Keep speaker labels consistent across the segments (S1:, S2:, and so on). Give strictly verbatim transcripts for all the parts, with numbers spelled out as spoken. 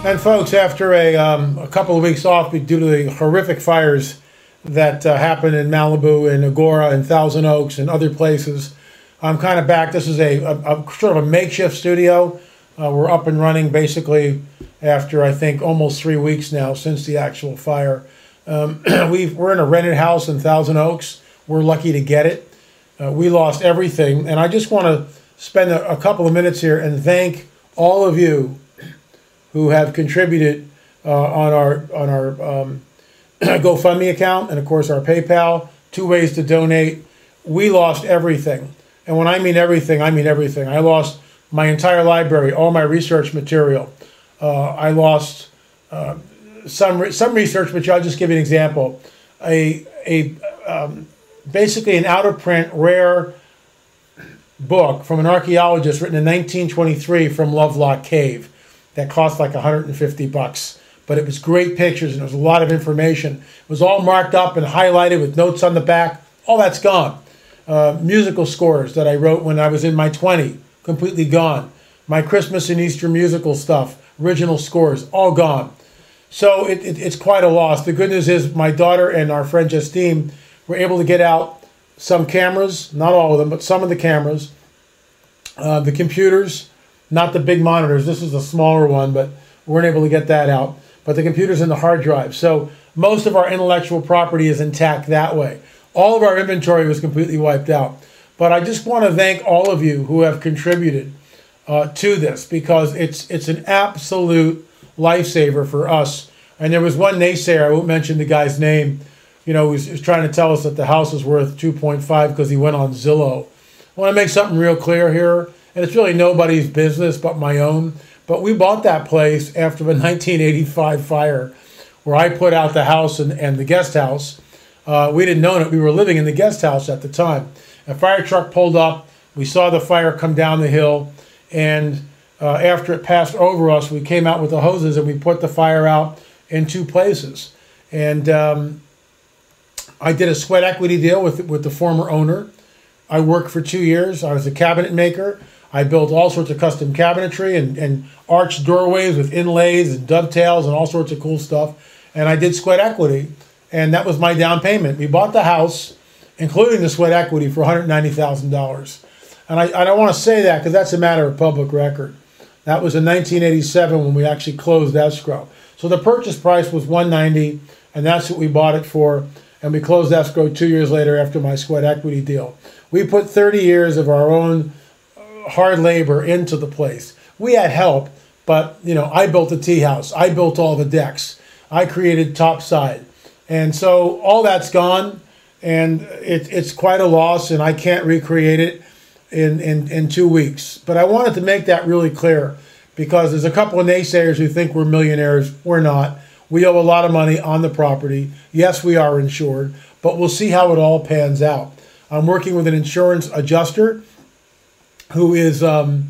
S1: And folks, after a, um, a couple of weeks off due to the horrific fires that uh, happened in Malibu and Agora and Thousand Oaks and other places, I'm kind of back. This is a, a, a sort of a makeshift studio. Uh, we're up and running basically after, I think, almost three weeks now since the actual fire. Um, we've, we're in a rented house in Thousand Oaks. We're lucky to get it. Uh, we lost everything. And I just want to spend a, a couple of minutes here and thank all of you who have contributed uh, on our on our um, GoFundMe account and, of course, our PayPal. Two ways to donate. We lost everything. And when I mean everything, I mean everything. I lost my entire library, all my research material. Uh, I lost uh, some some research material. I'll just give you an example. A, a um, basically an out-of-print, rare book from an archaeologist written in nineteen twenty-three from Lovelock Cave. That cost like one hundred fifty bucks, but it was great pictures and there was a lot of information. It was all marked up and highlighted with notes on the back. All that's gone. Uh, musical scores that I wrote when I was in my twenties, completely gone. My Christmas and Easter musical stuff, original scores, all gone. So it, it, it's quite a loss. The good news is my daughter and our friend Justine were able to get out some cameras, not all of them, but some of the cameras, uh, the computers, not the big monitors. This is a smaller one, but we weren't able to get that out. But the computers and the hard drive. So most of our intellectual property is intact that way. All of our inventory was completely wiped out. But I just want to thank all of you who have contributed uh, to this, because it's it's an absolute lifesaver for us. And there was one naysayer, I won't mention the guy's name, you know, who was, was trying to tell us that the house was worth two point five because he went on Zillow. I want to make something real clear here. And it's really nobody's business but my own. But we bought that place after the nineteen eighty-five fire, where I put out the house and, and the guest house. Uh, we didn't know it. We were living in the guest house at the time. A fire truck pulled up. We saw the fire come down the hill. And uh, after it passed over us, we came out with the hoses and we put the fire out in two places. And um, I did a sweat equity deal with, with the former owner. I worked for two years. I was a cabinet maker. I built all sorts of custom cabinetry and, and arched doorways with inlays and dovetails and all sorts of cool stuff. And I did sweat equity, and that was my down payment. We bought the house, including the sweat equity, for one hundred ninety thousand dollars. And I, I don't want to say that because that's a matter of public record. That was in nineteen eighty-seven when we actually closed escrow. So the purchase price was one hundred ninety thousand dollars, and that's what we bought it for. And we closed escrow two years later after my sweat equity deal. We put thirty years of our own hard labor into the place. We had help, but you know, I built the tea house. I built all the decks. I created topside. And so all that's gone, and it, it's quite a loss, and I can't recreate it in, in, in two weeks. But I wanted to make that really clear, because there's a couple of naysayers who think we're millionaires. We're not. We owe a lot of money on the property. Yes, we are insured, but we'll see how it all pans out. I'm working with an insurance adjuster who is um,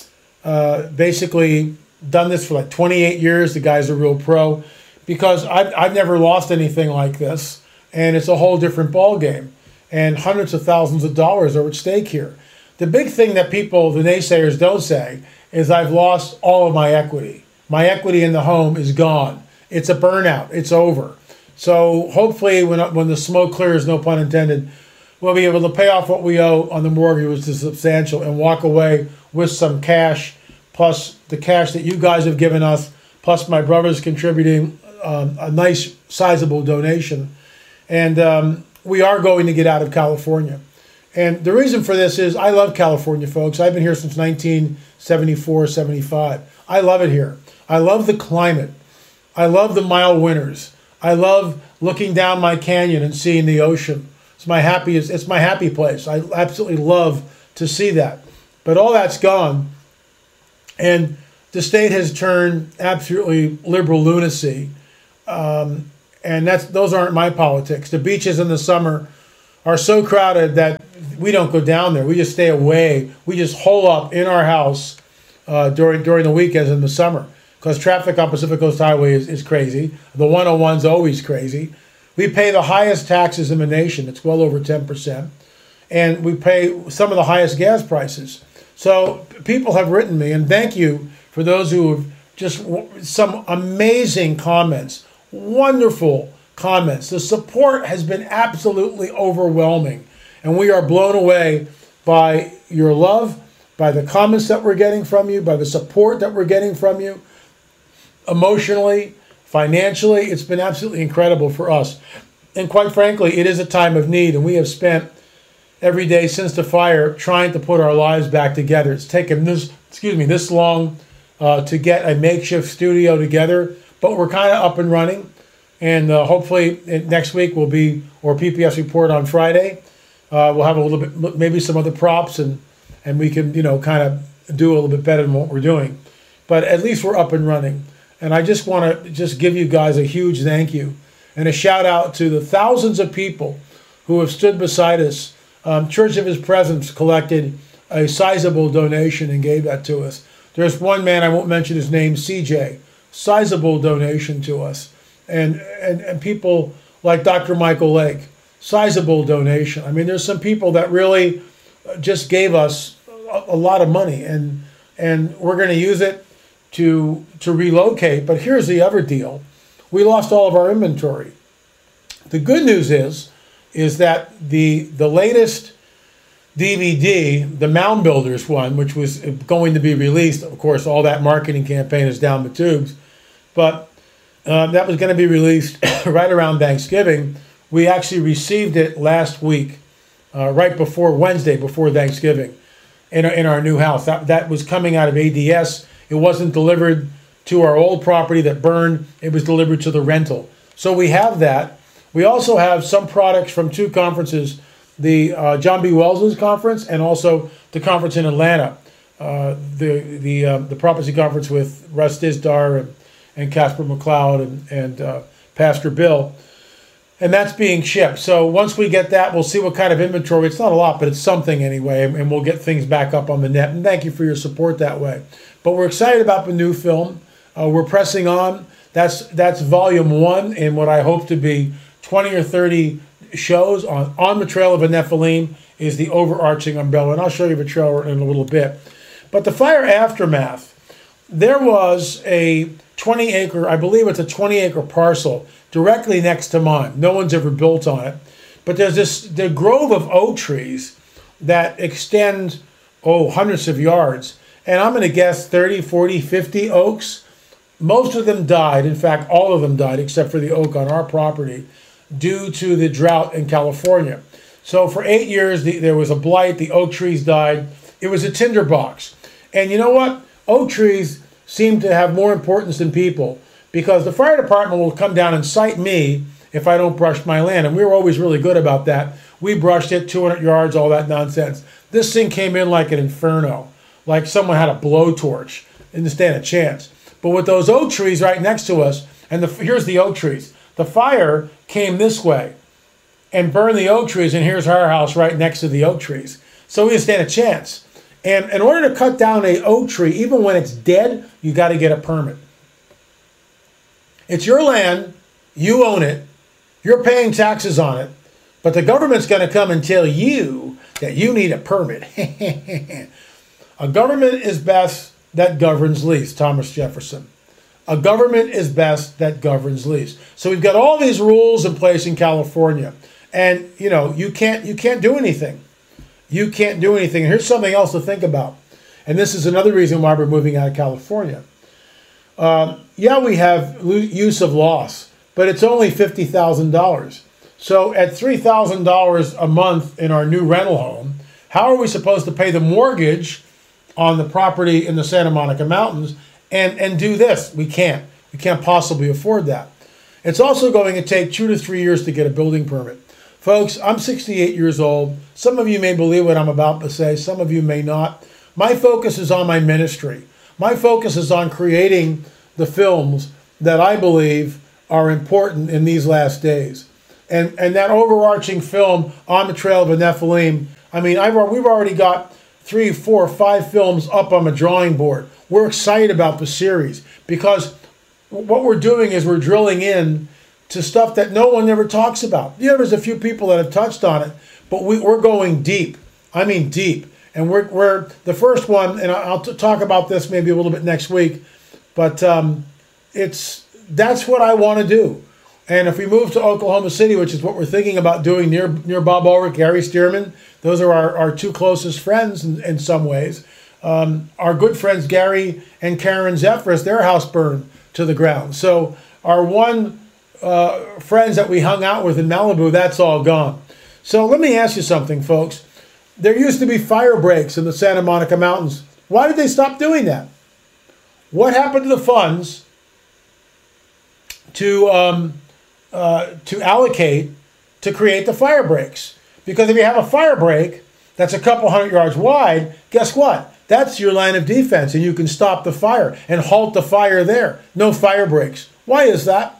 S1: uh, basically done this for like twenty-eight years. The guy's a real pro, because I've, I've never lost anything like this, and it's a whole different ball game, and hundreds of thousands of dollars are at stake here. The big thing that people, the naysayers, don't say is I've lost all of my equity. My equity in the home is gone. It's a burnout. It's over. So hopefully when, when the smoke clears, no pun intended, we'll be able to pay off what we owe on the mortgage, which is substantial, and walk away with some cash, plus the cash that you guys have given us, plus my brother's contributing um, a nice, sizable donation. And um, we are going to get out of California. And the reason for this is I love California, folks. I've been here since nineteen seventy-four, seventy-five. I love it here. I love the climate. I love the mild winters. I love looking down my canyon and seeing the ocean. It's my happiest, it's my happy place. I absolutely love to see that. But all that's gone. And the state has turned absolutely liberal lunacy. Um, and that's those aren't my politics. The beaches in the summer are so crowded that we don't go down there. We just stay away. We just hole up in our house uh, during during the weekends in the summer, because traffic on Pacific Coast Highway is, is crazy. The one oh one's always crazy. We pay the highest taxes in the nation. It's well over ten percent. And we pay some of the highest gas prices. So people have written me, and thank you for those who have just w- some amazing comments, wonderful comments. The support has been absolutely overwhelming, and we are blown away by your love, by the comments that we're getting from you, by the support that we're getting from you, emotionally, financially. It's been absolutely incredible for us. And quite frankly, it is a time of need, and we have spent every day since the fire trying to put our lives back together. It's taken this, excuse me, this long uh, to get a makeshift studio together, but we're kind of up and running. And uh, hopefully next week will be, or P P S report on Friday. Uh, we'll have a little bit, maybe some other props, and and we can, you know, kind of do a little bit better than what we're doing. But at least we're up and running. And I just want to just give you guys a huge thank you and a shout out to the thousands of people who have stood beside us. Um, Church of His Presence collected a sizable donation and gave that to us. There's one man, I won't mention his name, C J, sizable donation to us. And, and, and people like Doctor Michael Lake, sizable donation. I mean, there's some people that really just gave us a, a lot of money, and and we're going to use it to to relocate. But here's the other deal. We lost all of our inventory. The good news is, is that the the latest D V D, the Mound Builders one, which was going to be released, of course, all that marketing campaign is down the tubes, but uh, that was going to be released right around Thanksgiving. We actually received it last week, uh, right before Wednesday, before Thanksgiving, in our, in our new house. That, that was coming out of A D S. It wasn't delivered to our old property that burned. It was delivered to the rental. So we have that. We also have some products from two conferences, the uh, John B. Wells' conference and also the conference in Atlanta, uh, the the uh, the prophecy conference with Russ Dizdar and, and Casper McLeod and, and uh, Pastor Bill. And that's being shipped. So once we get that, we'll see what kind of inventory. It's not a lot, but it's something anyway, and we'll get things back up on the net. And thank you for your support that way. But we're excited about the new film. Uh, we're pressing on. That's that's volume one in what I hope to be twenty or thirty shows on On the Trail of a Nephilim is the overarching umbrella. And I'll show you the trailer in a little bit. But the fire aftermath, there was a twenty acre, I believe it's a twenty acre parcel directly next to mine. No one's ever built on it. But there's this the grove of oak trees that extend, oh, hundreds of yards. And I'm going to guess thirty, forty, fifty oaks. Most of them died. In fact, all of them died except for the oak on our property due to the drought in California. So for eight years, the, there was a blight. The oak trees died. It was a tinderbox. And you know what? Oak trees seem to have more importance than people, because the fire department will come down and cite me if I don't brush my land. And we were always really good about that. We brushed it two hundred yards, all that nonsense. This thing came in like an inferno, like someone had a blowtorch. Didn't stand a chance. But with those oak trees right next to us, and the, here's the oak trees. The fire came this way and burned the oak trees, and here's our house right next to the oak trees. So we didn't stand a chance. And in order to cut down an oak tree, even when it's dead, you got to get a permit. It's your land, you own it, you're paying taxes on it, but the government's going to come and tell you that you need a permit. A government is best that governs least, Thomas Jefferson. A government is best that governs least. So we've got all these rules in place in California, and you know you can't you can't do anything. You can't do anything. And here's something else to think about, and this is another reason why we're moving out of California. Um, yeah, we have use of loss, but it's only fifty thousand dollars. So at three thousand dollars a month in our new rental home, how are we supposed to pay the mortgage on the property in the Santa Monica Mountains and, and do this? We can't. We can't possibly afford that. It's also going to take two to three years to get a building permit. Folks, I'm sixty-eight years old. Some of you may believe what I'm about to say. Some of you may not. My focus is on my ministry. My focus is on creating the films that I believe are important in these last days. And and that overarching film, On the Trail of a Nephilim, I mean, I've we've already got three, four, five films up on the drawing board. We're excited about the series because what we're doing is we're drilling in to stuff that no one ever talks about. Yeah, there's a few people that have touched on it, but we, we're going deep. I mean deep. And we're, we're the first one, and I'll t- talk about this maybe a little bit next week, But um, it's that's what I want to do. And if we move to Oklahoma City, which is what we're thinking about doing near near Bob Ulrich, Gary Stearman, those are our, our two closest friends in, in some ways. Um, our good friends Gary and Karen Zephyrus, their house burned to the ground. So our one uh, friends that we hung out with in Malibu, that's all gone. So let me ask you something, folks. There used to be fire breaks in the Santa Monica Mountains. Why did they stop doing that? What happened to the funds to um, uh, to allocate to create the fire breaks? Because if you have a fire break that's a couple hundred yards wide, guess what? That's your line of defense, and you can stop the fire and halt the fire there. No fire breaks. Why is that?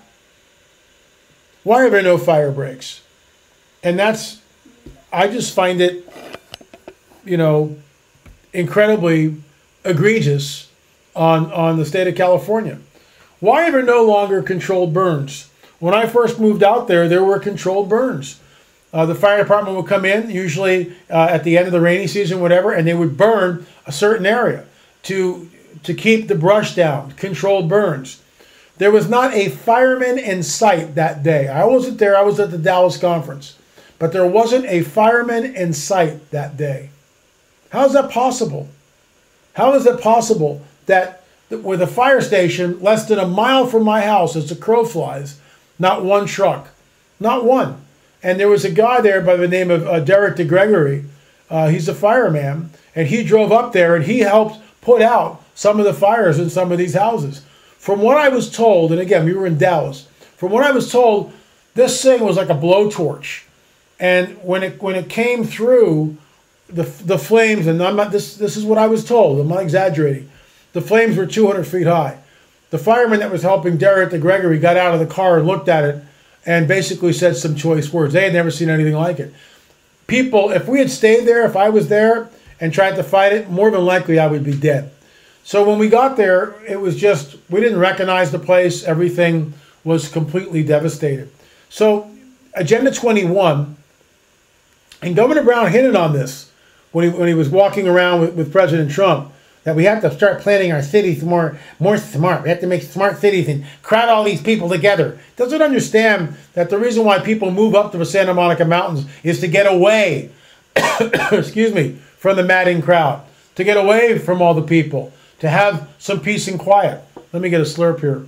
S1: Why are there no fire breaks? And that's, I just find it, you know, incredibly egregious on, on the state of California. Why are there no longer controlled burns? When I first moved out there, there were controlled burns. Uh, the fire department would come in, usually uh, at the end of the rainy season, whatever, and they would burn a certain area to, to keep the brush down, controlled burns. There was not a fireman in sight that day. I wasn't there. I was at the Dallas conference. But there wasn't a fireman in sight that day. How is that possible? How is it possible that with a fire station less than a mile from my house, as the crow flies, not one truck, not one. And there was a guy there by the name of uh, Derek DeGregory. Uh, he's a fireman, and he drove up there and he helped put out some of the fires in some of these houses. From what I was told, and again, we were in Dallas, from what I was told, this thing was like a blowtorch. And when it when it came through the the flames, and I'm not this this is what I was told, I'm not exaggerating, the flames were two hundred feet high. The fireman that was helping Derek DeGregory got out of the car and looked at it and basically said some choice words. They had never seen anything like it. People, if we had stayed there, if I was there and tried to fight it, more than likely I would be dead. So when we got there, it was just, we didn't recognize the place. Everything was completely devastated. So Agenda twenty-one, and Governor Brown hinted on this when he, when he was walking around with, with President Trump, that we have to start planning our cities more, more smart. We have to make smart cities and crowd all these people together. Doesn't understand that the reason why people move up to the Santa Monica Mountains is to get away, excuse me, from the madding crowd, to get away from all the people, to have some peace and quiet. Let me get a slurp here.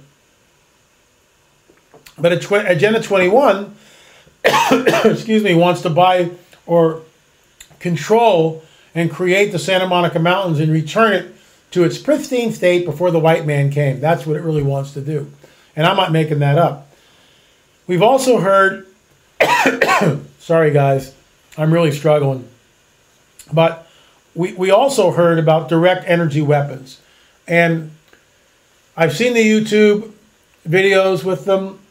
S1: But Agenda twenty-one, excuse me, wants to buy or control and create the Santa Monica Mountains and return it to its pristine state before the white man came. That's what it really wants to do. And I'm not making that up. We've also heard, sorry guys, I'm really struggling. But we, we also heard about direct energy weapons. And I've seen the YouTube videos with them.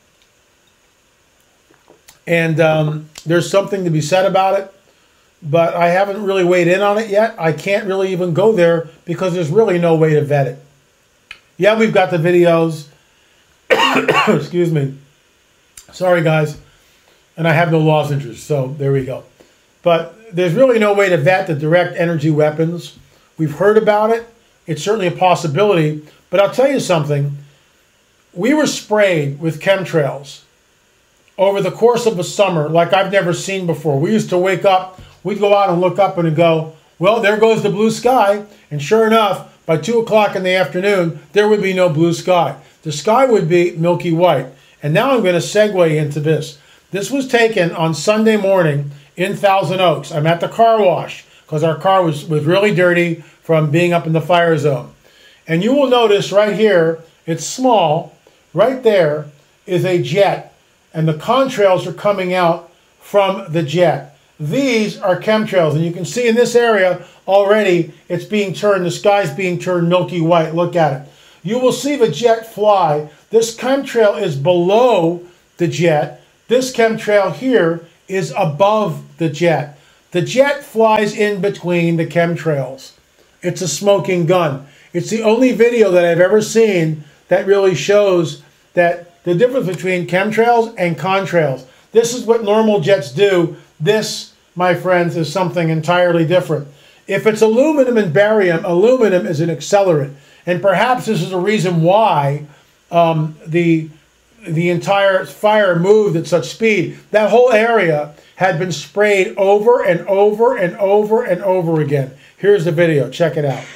S1: And um, there's something to be said about it. But I haven't really weighed in on it yet. I can't really even go there because there's really no way to vet it. Yeah, we've got the videos. Excuse me. Sorry, guys. And I have no lozenges, so there we go. But there's really no way to vet the direct energy weapons. We've heard about it. It's certainly a possibility. But I'll tell you something. We were sprayed with chemtrails over the course of a summer like I've never seen before. We used to wake up, we'd go out and look up and go, well, there goes the blue sky. And sure enough, by two o'clock in the afternoon, there would be no blue sky. The sky would be milky white. And now I'm going to segue into this. This was taken on Sunday morning in Thousand Oaks. I'm at the car wash because our car was, was really dirty from being up in the fire zone. And you will notice right here, it's small. Right there is a jet. And the contrails are coming out from the jet. These are chemtrails. And you can see in this area already it's being turned, the sky's being turned milky white. Look at it. You will see the jet fly. This chemtrail is below the jet. This chemtrail here is above the jet. The jet flies in between the chemtrails. It's a smoking gun. It's the only video that I've ever seen that really shows that the difference between chemtrails and contrails. This is what normal jets do. This, my friends, is something entirely different. If it's aluminum and barium, aluminum is an accelerant. And perhaps this is the reason why um, the, the entire fire moved at such speed. That whole area had been sprayed over and over and over and over again. Here's the video. Check it out.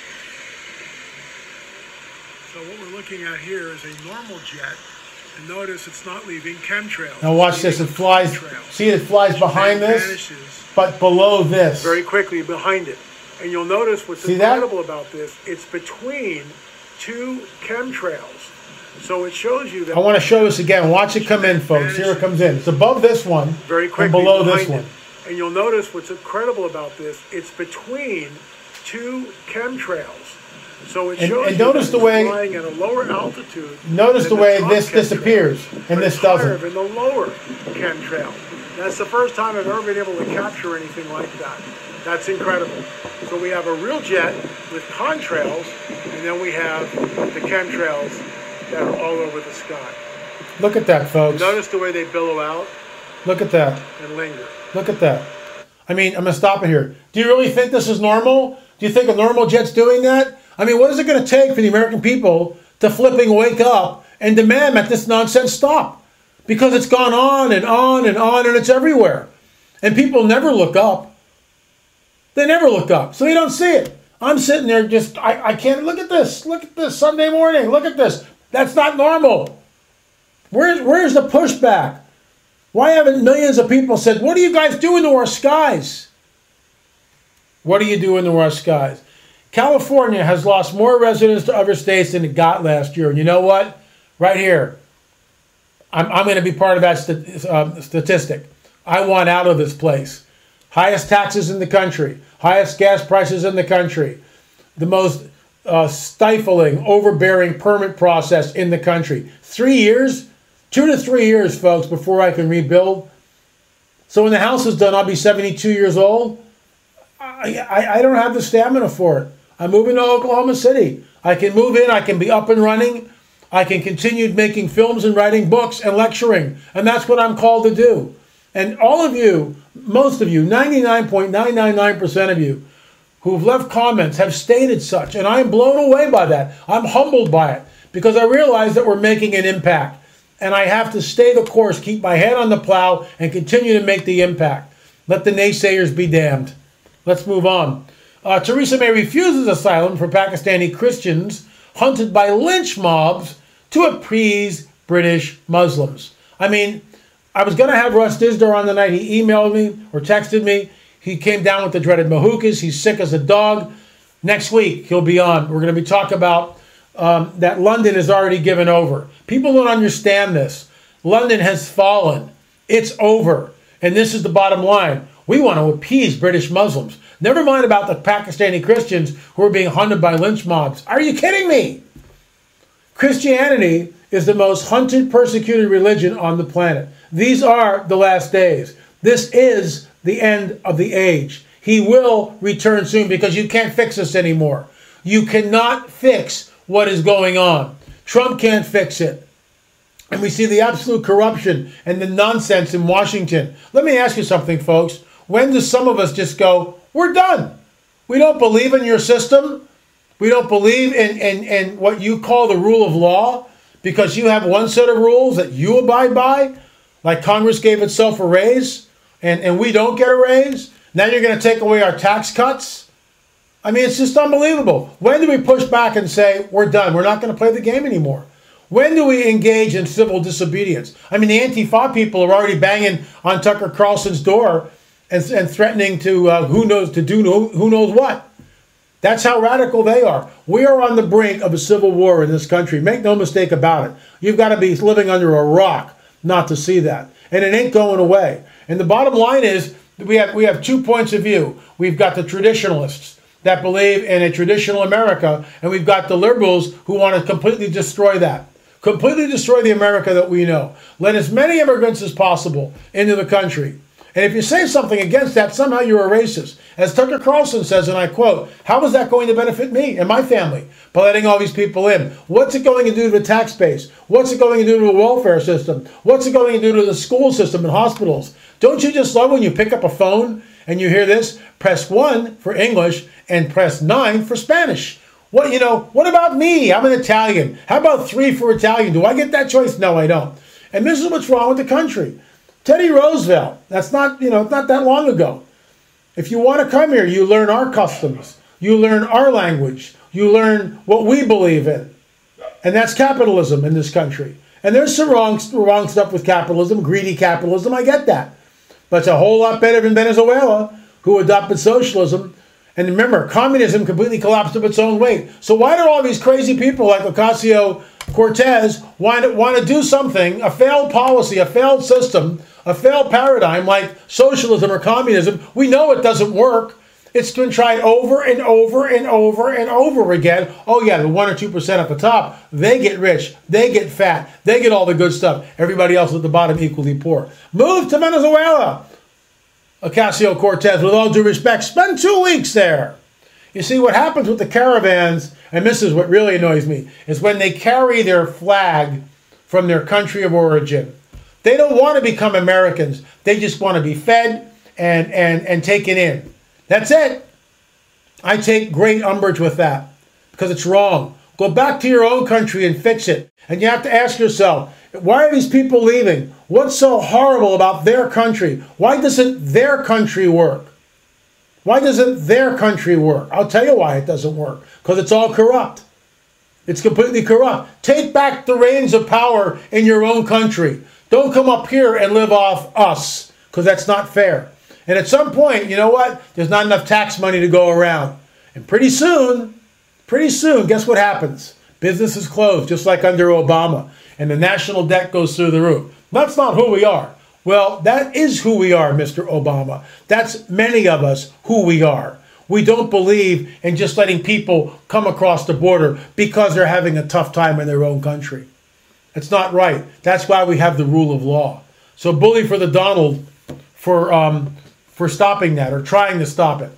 S2: So what we're looking at here is a normal jet. And notice it's not leaving chemtrails.
S1: Now watch this. It flies. See, it flies behind this, but below this.
S2: Very quickly behind it. And you'll notice what's
S1: See
S2: incredible
S1: that?
S2: about this. It's between two chemtrails. So it shows you that...
S1: I want to show this again. Watch it come in, folks. Here it comes in. It's above this one
S2: very quickly
S1: and below this one.
S2: It. And you'll notice what's incredible about this. It's between two chemtrails. So it
S1: and,
S2: shows
S1: and notice
S2: you
S1: the way
S2: flying at a lower altitude.
S1: Notice the, the way this disappears and this doesn't.
S2: In the lower chemtrail. That's the first time I've ever been able to capture anything like that. That's incredible. So we have a real jet with contrails, and then we have the chemtrails that are all over the sky.
S1: Look at that, folks.
S2: Notice the way they billow out.
S1: Look at that.
S2: And linger.
S1: Look at that. I mean, I'm going to stop it here. Do you really think this is normal? Do you think a normal jet's doing that? I mean, what is it going to take for the American people to flipping wake up and demand that this nonsense stop? Because it's gone on and on and on, and it's everywhere. And people never look up. They never look up, so they don't see it. I'm sitting there just, I, I can't, look at this. Look at this Sunday morning. Look at this. That's not normal. Where's, where's the pushback? Why haven't millions of people said, what are you guys doing to our skies? What are you doing to our skies? California has lost more residents to other states than it got last year. And you know what? Right here, I'm, I'm going to be part of that st uh, statistic. I want out of this place. Highest taxes in the country. Highest gas prices in the country. The most uh, stifling, overbearing permit process in the country. Three years? Two to three years, folks, before I can rebuild. So when the house is done, I'll be seventy-two years old. I, I, I don't have the stamina for it. I'm moving to Oklahoma City. I can move in. I can be up and running. I can continue making films and writing books and lecturing. And that's what I'm called to do. And all of you, most of you, ninety-nine point nine nine nine percent of you who've left comments have stated such. And I'm blown away by that. I'm humbled by it because I realize that we're making an impact. And I have to stay the course, keep my head on the plow, and continue to make the impact. Let the naysayers be damned. Let's move on. Uh, Theresa May refuses asylum for Pakistani Christians hunted by lynch mobs to appease British Muslims. I mean, I was going to have Russ Dizdar on tonight. He emailed me or texted me. He came down with the dreaded mahoukas. He's sick as a dog. Next week, he'll be on. We're going to be talking about um, that London is already given over. People don't understand this. London has fallen. It's over. And this is the bottom line. We want to appease British Muslims. Never mind about the Pakistani Christians who are being hunted by lynch mobs. Are you kidding me? Christianity is the most hunted, persecuted religion on the planet. These are the last days. This is the end of the age. He will return soon because you can't fix this anymore. You cannot fix what is going on. Trump can't fix it. And we see the absolute corruption and the nonsense in Washington. Let me ask you something, folks. When do some of us just go, we're done? We don't believe in your system. We don't believe in, in, in what you call the rule of law because you have one set of rules that you abide by, like Congress gave itself a raise, and, and we don't get a raise. Now you're going to take away our tax cuts? I mean, it's just unbelievable. When do we push back and say, we're done, we're not going to play the game anymore? When do we engage in civil disobedience? I mean, the Antifa people are already banging on Tucker Carlson's door and, and threatening to, uh, who knows, to do who, who knows what. That's how radical they are. We are on the brink of a civil war in this country. Make no mistake about it. You've got to be living under a rock not to see that. And it ain't going away. And the bottom line is we have, we have two points of view. We've got the traditionalists that believe in a traditional America, and we've got the liberals who want to completely destroy that. Completely destroy the America that we know. Let as many immigrants as possible into the country. And if you say something against that, somehow you're a racist. As Tucker Carlson says, and I quote, how is that going to benefit me and my family by letting all these people in? What's it going to do to the tax base? What's it going to do to the welfare system? What's it going to do to the school system and hospitals? Don't you just love when you pick up a phone and you hear this? Press one for English and press nine for Spanish. What, you know, what about me? I'm an Italian. How about three for Italian? Do I get that choice? No, I don't. And this is what's wrong with the country. Teddy Roosevelt, that's not, you know, not that long ago. If you want to come here, you learn our customs. You learn our language. You learn what we believe in. And that's capitalism in this country. And there's some wrong, wrong stuff with capitalism, greedy capitalism, I get that. But it's a whole lot better than Venezuela, who adopted socialism. And remember, communism completely collapsed of its own weight. So why do all these crazy people like Ocasio-Cortez want to, want to do something, a failed policy, a failed system, a failed paradigm like socialism or communism? We know it doesn't work. It's been tried over and over and over and over again. Oh yeah, the one or two percent at the top, they get rich, they get fat, they get all the good stuff. Everybody else at the bottom equally poor. Move to Venezuela. Ocasio-Cortez, with all due respect, spend two weeks there. You see, what happens with the caravans, and this is what really annoys me, is when they carry their flag from their country of origin. They don't want to become Americans. They just want to be fed and, and, and taken in. That's it. I take great umbrage with that because it's wrong. Go back to your own country and fix it. And you have to ask yourself, why are these people leaving? What's so horrible about their country? Why doesn't their country work? Why doesn't their country work? I'll tell you why it doesn't work. Because it's all corrupt. It's completely corrupt. Take back the reins of power in your own country. Don't come up here and live off us, because that's not fair. And at some point, you know what? There's not enough tax money to go around. And pretty soon, pretty soon, guess what happens? Businesses close, just like under Obama. And the national debt goes through the roof. That's not who we are. Well, that is who we are, Mister Obama. That's many of us who we are. We don't believe in just letting people come across the border because they're having a tough time in their own country. It's not right. That's why we have the rule of law. So bully for the Donald for um, for stopping that or trying to stop it.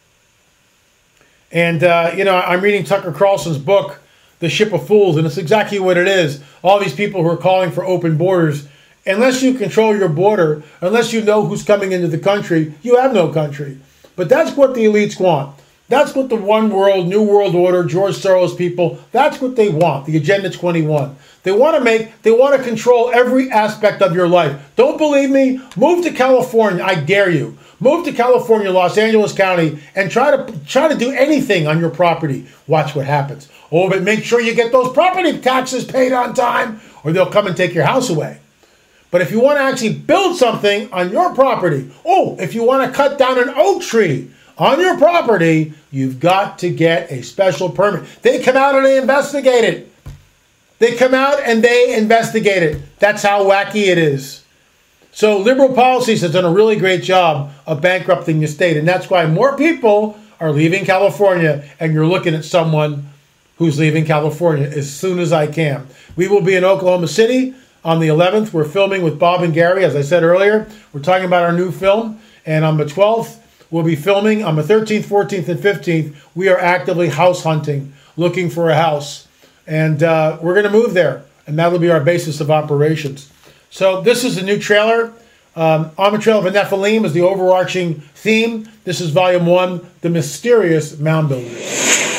S1: And, uh, you know, I'm reading Tucker Carlson's book, The Ship of Fools, and it's exactly what it is. All these people who are calling for open borders, unless you control your border, unless you know who's coming into the country, you have no country. But that's what the elites want. That's what the one world, new world order, George Soros people, that's what they want, the Agenda twenty-one. They want to make, they want to control every aspect of your life. Don't believe me? Move to California, I dare you. Move to California, Los Angeles County, and try to try to do anything on your property. Watch what happens. Oh, but make sure you get those property taxes paid on time, or they'll come and take your house away. But if you want to actually build something on your property, oh, if you want to cut down an oak tree on your property, you've got to get a special permit. They come out and they investigate it. They come out and they investigate it. That's how wacky it is. So liberal policies has done a really great job of bankrupting the state. And that's why more people are leaving California. And you're looking at someone who's leaving California as soon as I can. We will be in Oklahoma City on the eleventh. We're filming with Bob and Gary, as I said earlier. We're talking about our new film. And on the twelfth, we'll be filming. On the thirteenth, fourteenth, and fifteenth, we are actively house hunting, looking for a house. And uh, we're going to move there. And that'll be our basis of operations. So this is the new trailer. Um, On the Trail of the Nephilim is the overarching theme. This is volume one, The Mysterious Mound Builders.